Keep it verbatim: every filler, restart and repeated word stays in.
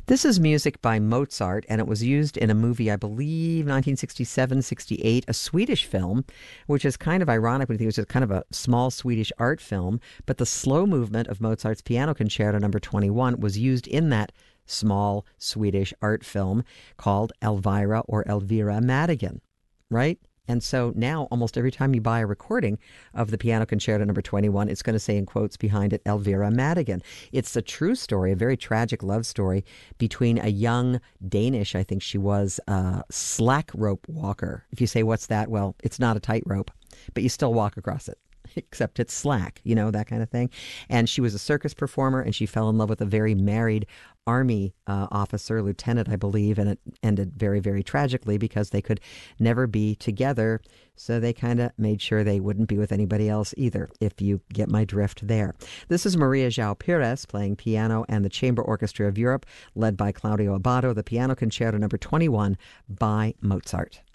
This is music by Mozart, and it was used in a movie, I believe, nineteen sixty-seven, sixty-eight, a Swedish film, which is kind of ironic when you think it was just kind of a small Swedish art film. But the slow movement of Mozart's Piano Concerto number twenty-one was used in that small Swedish art film called Elvira or Elvira Madigan, right? And so now almost every time you buy a recording of the Piano Concerto number twenty-one, it's going to say in quotes behind it, Elvira Madigan. It's a true story, a very tragic love story between a young Danish, I think she was, uh, slack rope walker. If you say, what's that? Well, it's not a tightrope, but you still walk across it, except it's slack, you know, that kind of thing. And she was a circus performer, and she fell in love with a very married army uh, officer, lieutenant, I believe, and it ended very, very tragically because they could never be together. So they kind of made sure they wouldn't be with anybody else either, if you get my drift there. This is Maria João Pires playing piano and the Chamber Orchestra of Europe, led by Claudio Abbado, the Piano Concerto number twenty-one by Mozart.